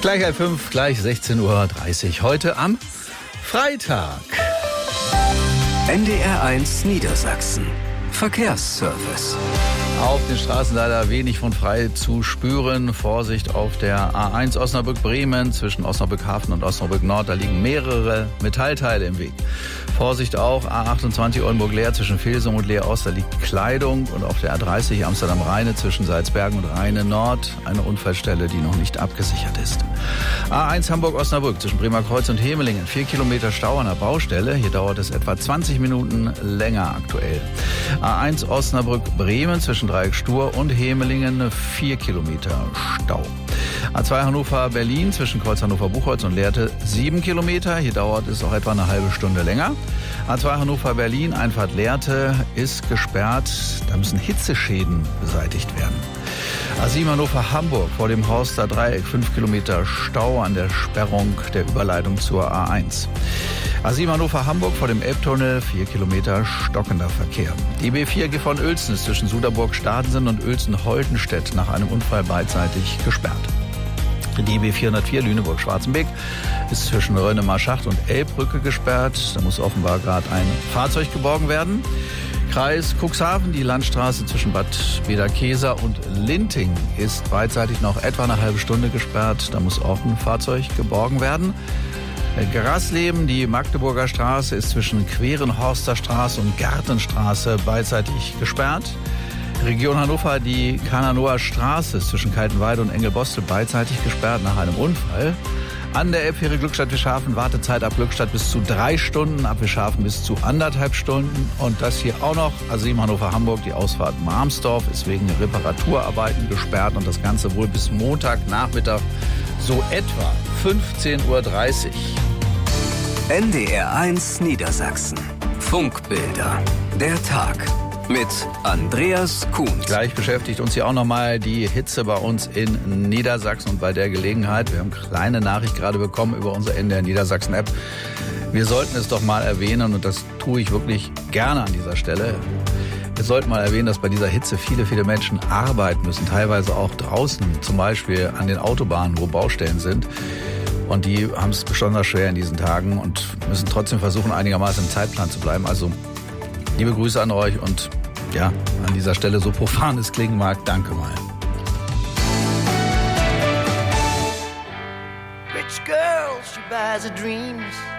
Gleich 5, gleich 16:30 Uhr. Heute am Freitag. NDR1 Niedersachsen. Verkehrsservice. Auf den Straßen leider wenig von frei zu spüren. Vorsicht auf der A1 Osnabrück-Bremen zwischen Osnabrück-Hafen und Osnabrück-Nord. Da liegen mehrere Metallteile im Weg. Vorsicht auch A28 Oldenburg-Leer zwischen Vilsum und Leer-Ost. Da liegt Kleidung. Und auf der A30 Amsterdam-Rheine zwischen Salzbergen und Rheine-Nord eine Unfallstelle, die noch nicht abgesichert ist. A1 Hamburg-Osnabrück zwischen Bremerkreuz und Hemelingen. 4 Kilometer Stau an der Baustelle. Hier dauert es etwa 20 Minuten länger aktuell. A1 Osnabrück-Bremen zwischen Dreieck-Stur und Hemelingen 4 Kilometer Stau. A2 Hannover-Berlin zwischen Kreuz Hannover-Buchholz und Lehrte 7 Kilometer. Hier dauert es auch etwa eine halbe Stunde länger. A2 Hannover-Berlin, Einfahrt Lehrte ist gesperrt. Da müssen Hitzeschäden beseitigt werden. A7 Hannover-Hamburg vor dem Horster Dreieck 5 Kilometer Stau an der Sperrung der Überleitung zur A1. A7 Hannover-Hamburg vor dem Elbtunnel 4 Kilometer stockender Verkehr. Die B4 von Uelzen ist zwischen Suderburg-Stadensen und Uelzen-Holtenstedt nach einem Unfall beidseitig gesperrt. Die B404 Lüneburg-Schwarzenbeck ist zwischen Rönnemar-Schacht und Elbbrücke gesperrt. Da muss offenbar gerade ein Fahrzeug geborgen werden. Kreis Cuxhaven, die Landstraße zwischen Bad Bederkesa und Linting ist beidseitig noch etwa eine halbe Stunde gesperrt. Da muss auch ein Fahrzeug geborgen werden. Grasleben, die Magdeburger Straße ist zwischen Querenhorster Straße und Gartenstraße beidseitig gesperrt. Region Hannover, die Kananoer Straße ist zwischen Kaltenweide und Engelbostel beidseitig gesperrt nach einem Unfall. An der Elbfähre Glückstadt-Wischhafen Wartezeit ab Glückstadt bis zu 3 Stunden, ab Wischhafen bis zu 1,5 Stunden. Und das hier auch noch, A7 Hannover-Hamburg, die Ausfahrt Marmsdorf ist wegen Reparaturarbeiten gesperrt und das Ganze wohl bis Montagnachmittag so etwa 15:30 Uhr. NDR1 Niedersachsen. Funkbilder. Der Tag. Mit Andreas Kuhn. Gleich beschäftigt uns hier auch nochmal die Hitze bei uns in Niedersachsen. Und bei der Gelegenheit, wir haben eine kleine Nachricht gerade bekommen über unsere NDR Niedersachsen-App. Wir sollten es doch mal erwähnen, und das tue ich wirklich gerne an dieser Stelle. Wir sollten mal erwähnen, dass bei dieser Hitze viele Menschen arbeiten müssen. Teilweise auch draußen, zum Beispiel an den Autobahnen, wo Baustellen sind. Und die haben es besonders schwer in diesen Tagen und müssen trotzdem versuchen, einigermaßen im Zeitplan zu bleiben. Also liebe Grüße an euch und ja, an dieser Stelle, so profan es klingen mag, danke mal. Rich girl, she buys her dreams.